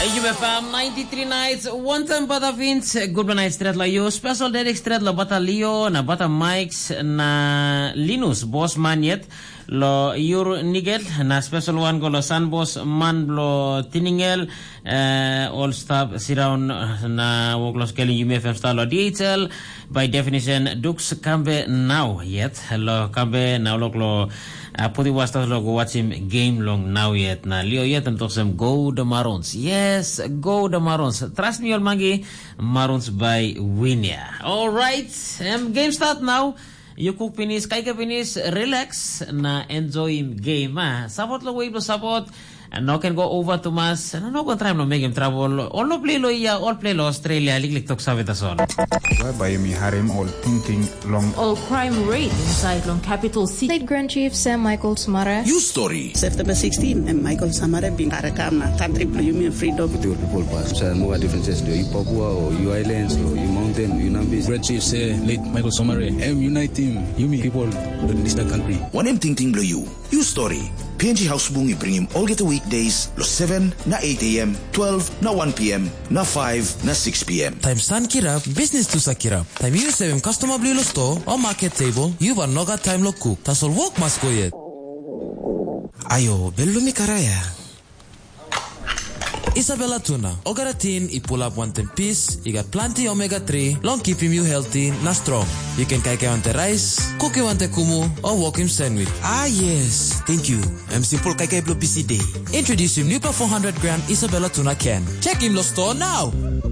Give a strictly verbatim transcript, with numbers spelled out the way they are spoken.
U F M ninety-three nights, one time bata Vince, good night stret la yo, special dedic stret la bata Leo, na bata Mikes, na Linus, boss man yet, lo Yur Nigel, na special one go lo San Boss man lo Tiningel, uh, all staff siround na woglos kelly U F M star lo D H L, by definition, Dux Kambe now yet, lo Kambe now lo lo Uh, putih wastas lo go watch him game long now yet na Leo yet and talk some go the Maroons. Yes, go the Maroons. Trust me, all mangi Maroons by Winia. All right, um, game start now. You cook finish, kay ka finish, relax na enjoy him game. Ah, support lo wave lo support. And now can go over to Mas. And no go try no make him trouble. All no play lo iya, all play lo Australia. Liklik tok sa vitason. By me harem all thinking long. All crime rate inside long capital city. State Grand Chief Sam Michael Samara. News story. September sixteenth, and Michael Samara bin karakam na country union freedom. The people pass. So no differences. You Papua or you islands or you mountain, you Nambis. Grand Chief say late Michael Samara. And unite him. You mean people in this country. One M Ting Ting Blue You. News story. P N G House Bungi bring him all get a weekdays, lo seven na eight a m, twelve na one p m, na five na six p m. Time san kirap, business to sa kirap. Time you seven customer bli lo store or market table, you van noga time lo cook. Tasol work mas go yet. Ayo, bello mi karaya. Isabella Tuna, Ogaratin, I pull up one ten piece, you got plenty omega three, long keeping you healthy, na strong. You can kaya on the rice, cook you on the kumu, or walk him sandwich. Ah yes, thank you. I'm simple kaya blow P C day. Introduce him new four hundred gram Isabella Tuna can. Check him lo store now.